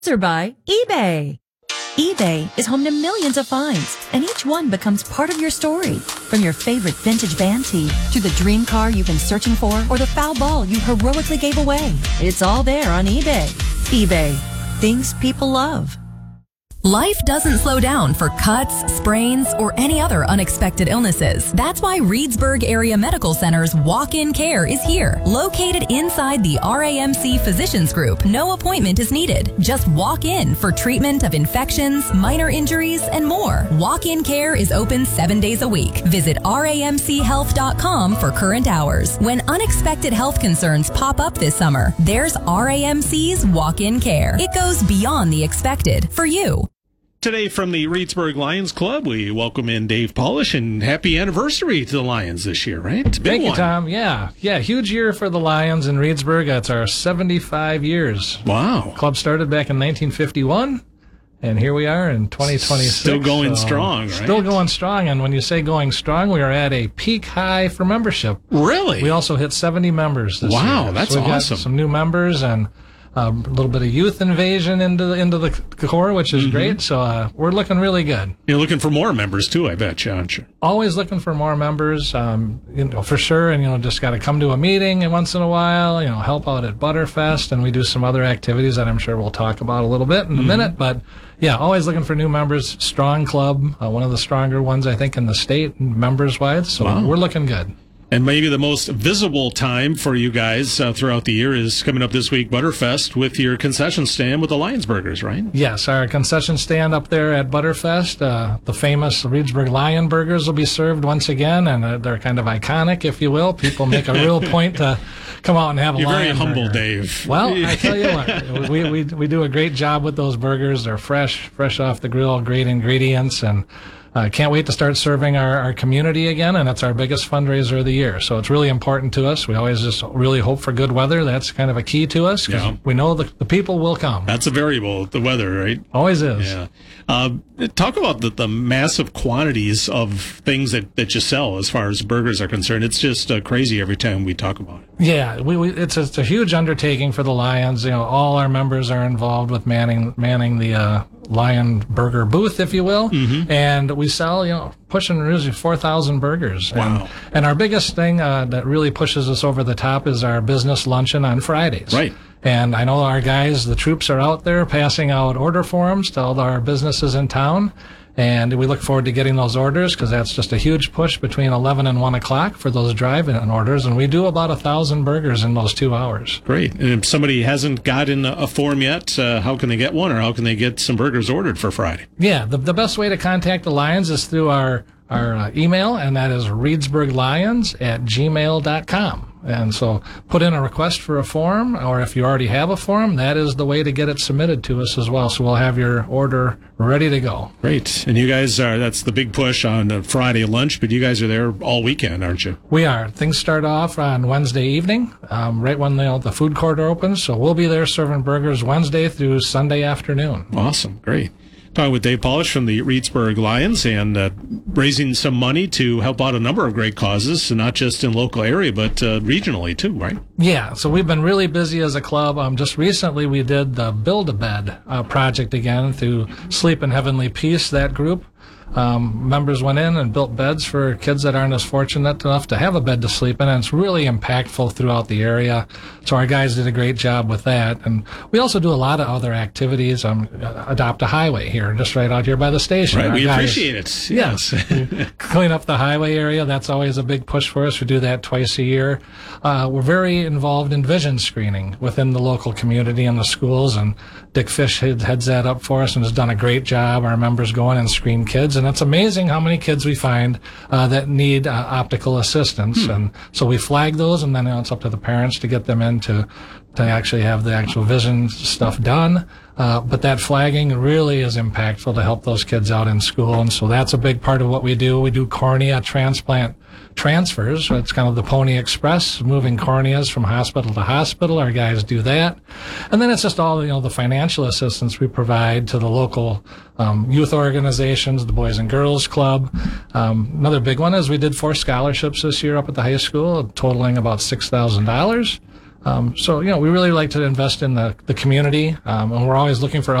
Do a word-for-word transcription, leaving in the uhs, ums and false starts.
Sponsored by eBay. eBay is home to millions of finds, and each one becomes part of your story. From your favorite vintage band tee to the dream car you've been searching for or the foul ball you heroically gave away. It's all there on eBay. eBay. Things people love. Life doesn't slow down for cuts, sprains, or any other unexpected illnesses. That's why Reedsburg Area Medical Center's walk-in care is here. Located inside the R A M C Physicians Group, no appointment is needed. Just walk in for treatment of infections, minor injuries, and more. Walk-in care is open seven days a week. Visit R A M C health dot com for current hours. When unexpected health concerns pop up this summer, there's R A M C's walk-in care. It goes beyond the expected for you. Today from the Reedsburg Lions Club, we welcome in Dave Polish, and happy anniversary to the Lions this year, right? Big Thank you, one. Tom. Yeah, yeah, huge year for the Lions in Reedsburg. It's our seventy-five years. Wow. Club started back in nineteen fifty-one, and here we are in twenty twenty-six. Still going so strong, right? Still going strong, and when you say going strong, we are at a peak high for membership. Really? We also hit seventy members this year. Wow, that's so we've awesome. Got some new members and a little bit of youth invasion into the, into the core, which is mm-hmm. great. So uh, we're looking really good. You're looking for more members too, I bet you, aren't you? Always looking for more members, um, you know, for sure. And you know, just got to come to a meeting once in a while. You know, help out at Butterfest, and we do some other activities that I'm sure we'll talk about a little bit in a mm-hmm. minute. But yeah, always looking for new members. Strong club, uh, one of the stronger ones I think in the state, members wise. So wow. we're looking good. And maybe the most visible time for you guys uh, throughout the year is coming up this week, Butterfest, with your concession stand with the Lions Burgers, right? Yes, our concession stand up there at Butterfest. Uh, the famous Reedsburg Lion Burgers will be served once again, and uh, they're kind of iconic, if you will. People make a real point to come out and have a You're Lion very humble, burger. Dave. Well, I tell you what, we, we we do a great job with those burgers. They're fresh, fresh off the grill, great ingredients, and I uh, can't wait to start serving our, our community again, and it's our biggest fundraiser of the year. So it's really important to us. We always just really hope for good weather. That's kind of a key to us because yeah. we know the, the people will come. That's a variable, the weather, right? Always is. Yeah. Uh, talk about the, the massive quantities of things that, that you sell as far as burgers are concerned. It's just uh, crazy every time we talk about it. Yeah, we, we it's, a, it's a huge undertaking for the Lions. You know, all our members are involved with manning manning the uh, Lion Burger booth, if you will, mm-hmm. and we sell, you know, pushing usually four thousand burgers. Wow. And, and our biggest thing uh, that really pushes us over the top is our business luncheon on Fridays. Right. And I know our guys, the troops, are out there passing out order forms to all our businesses in town. And we look forward to getting those orders because that's just a huge push between eleven and one o'clock for those drive-in orders. And we do about a thousand burgers in those two hours. Great. And if somebody hasn't gotten a form yet, uh, how can they get one, or how can they get some burgers ordered for Friday? Yeah, the, the best way to contact the Lions is through our, our uh, email, and that is reedsburglions at gmail dot com. And so put in a request for a form, or if you already have a form, that is the way to get it submitted to us as well. So we'll have your order ready to go. Great. And you guys are, that's the big push on uh, Friday lunch, but you guys are there all weekend, aren't you? We are. Things start off on Wednesday evening, um, right when the, the food court opens. So we'll be there serving burgers Wednesday through Sunday afternoon. Awesome. Great. Talking with Dave Polish from the Reedsburg Lions, and uh, raising some money to help out a number of great causes, not just in local area, but uh, regionally too, right? Yeah, so we've been really busy as a club. Um, just recently we did the Build-A-Bed uh, project again through Sleep in Heavenly Peace, that group. Um, members went in and built beds for kids that aren't as fortunate enough to have a bed to sleep in, and it's really impactful throughout the area. So our guys did a great job with that. And we also do a lot of other activities. Um, Adopt a Highway here, just right out here by the station. Right, our we guys, appreciate it. Yes. Clean up the highway area. That's always a big push for us. We do that twice a year. Uh, we're very involved in vision screening within the local community and the schools, and Dick Fish heads that up for us and has done a great job. Our members go in and screen kids, and it's amazing how many kids we find uh, that need uh, optical assistance. Hmm. And so we flag those, and then you know, it's up to the parents to get them in to, to actually have the actual vision stuff done. Uh, but that flagging really is impactful to help those kids out in school. And so that's a big part of what we do. We do cornea transplant transfers. It's kind of the Pony Express, moving corneas from hospital to hospital. Our guys do that. And then it's just all, you know, the financial assistance we provide to the local um, youth organizations, the Boys and Girls Club. Um, another big one is we did four scholarships this year up at the high school, totaling about six thousand dollars. Um, so, you know, we really like to invest in the, the community, um, and we're always looking for